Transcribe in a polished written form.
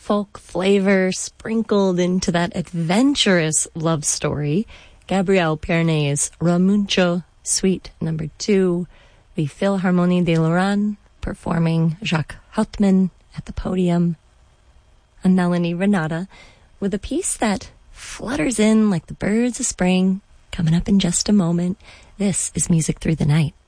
folk flavor sprinkled into that adventurous love story. Gabriel Piernet's Ramuncho, Suite Number 2, the Philharmonie de Lorraine performing Jacques Hauptmann at the podium. And Melanie Renata with a piece that flutters in like the birds of spring, coming up in just a moment. This is Music Through the Night.